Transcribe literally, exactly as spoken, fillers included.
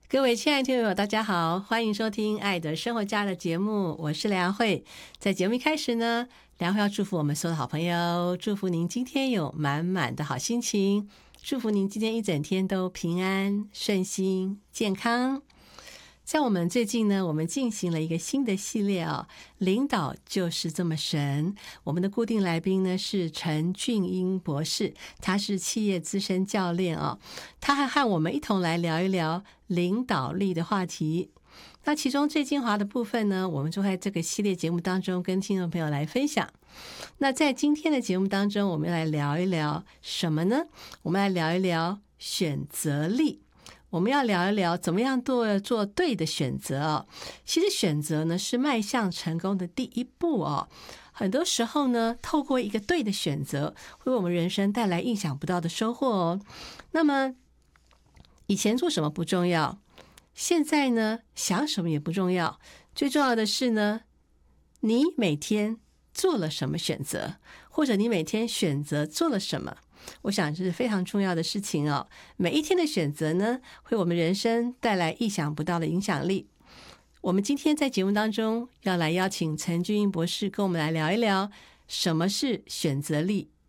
各位亲爱的听众朋友大家好，欢迎收听爱的生活家的节目，我是梁慧。在节目一开始呢，梁慧要祝福我们所有的好朋友，祝福您今天有满满的好心情，祝福您今天一整天都平安顺心健康。在我们最近呢，我们进行了一个新的系列啊，领导就是这么神。我们的固定来宾呢是陈俊英博士，他是企业资深教练啊，他还和我们一同来聊一聊领导力的话题。那其中最精华的部分呢，我们就在这个系列节目当中跟听众朋友来分享。那在今天的节目当中，我们来聊一聊什么呢？我们来聊一聊选择力。我们要聊一聊怎么样做做对的选择哦。其实选择呢是迈向成功的第一步哦。很多时候呢，透过一个对的选择，会为我们人生带来意想不到的收获哦。那么以前做什么不重要，现在呢想什么也不重要，最重要的是呢，你每天做了什么选择，或者你每天选择做了什么。我想这是非常重要的事情哦。每一天的选择呢，会为我们人生带来意想不到的影响力。我们今天在节目当中要来邀请陈俊英博士跟我们来聊一聊什么是选择力，